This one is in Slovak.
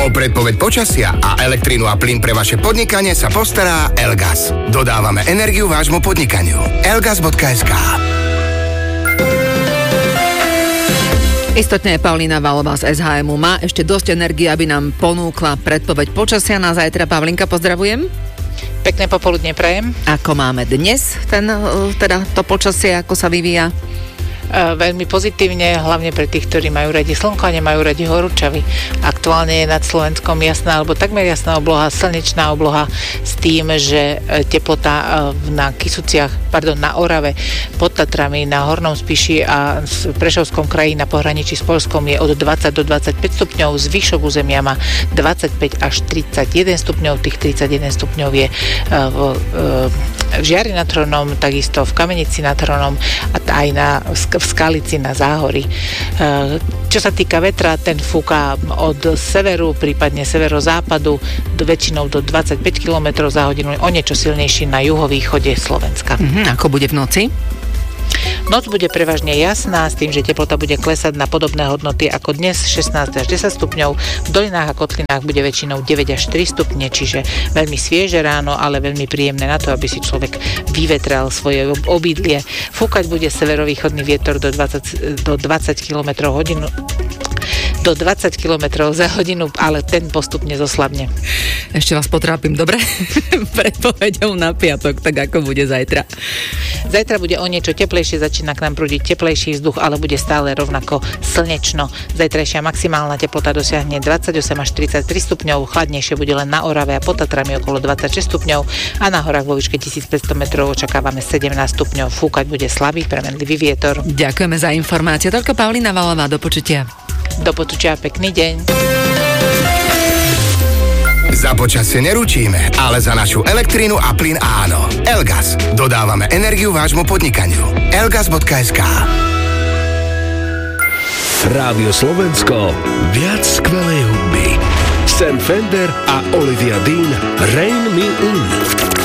O predpoveď počasia a elektrínu a plyn pre vaše podnikanie sa postará Elgas. Dodávame energiu vášmu podnikaniu. Elgas.sk. Istotne Paulína Valová z SHM má ešte dosť energie, aby nám ponúkla predpoveď počasia na zajtra. Pavlinka, pozdravujem. Pekné popoludne prajem. Ako máme dnes to počasie, ako sa vyvíja? Veľmi pozitívne, hlavne pre tých, ktorí majú radi slnko a nemajú radi horúčavy. Aktuálne je nad Slovenskom jasná, alebo takmer jasná obloha, slnečná obloha s tým, že teplota na na Orave, pod Tatrami, na Hornom Spiši a v Prešovskom kraji na pohraničí s Poľskom je od 20 do 25 stupňov, zvyšok územia má 25 až 31 stupňov, tých 31 stupňov je v Žiari nad Hronom, takisto v Kamenici nad Hronom a aj v Skalici na Záhorí. Čo sa týka vetra, ten fúka od severu, prípadne severozápadu, väčšinou do 25 km za hodinu, o niečo silnejší na juhovýchode Slovenska. Ako bude v noci? Noc bude prevažne jasná, s tým, že teplota bude klesať na podobné hodnoty ako dnes, 16 až 10 stupňov. V dolinách a kotlinách bude väčšinou 9 až 4 stupne, čiže veľmi svieže ráno, ale veľmi príjemné na to, aby si človek vyvetral svoje obydlie. Fúkať bude severovýchodný vietor do 20 km hodinu. Do 20 km za hodinu, ale ten postupne zoslabne. Ešte vás potrápim, dobre? Predpoveďou na piatok, tak ako bude zajtra? Zajtra bude o niečo teplejšie, začína k nám prúdiť teplejší vzduch, ale bude stále rovnako slnečno. Zajtrajšia maximálna teplota dosiahne 28 až 33 stupňov, chladnejšie bude len na Orave a pod Tatrami okolo 26 stupňov a na horách vo výške 1500 metrov očakávame 17 stupňov. Fúkať bude slabý premenlivý vietor. Ďakujeme za informácie. Toľko Paulína Valová, do počutia. Do počutia, pekný deň. Za počasie neručíme, ale za našu elektrínu a plyn áno. Elgas. Dodávame energiu vášmu podnikaniu. Elgas.sk. Rádio Slovensko. Viac skvelej hudby. Sam Fender a Olivia Dean, Rain Me In.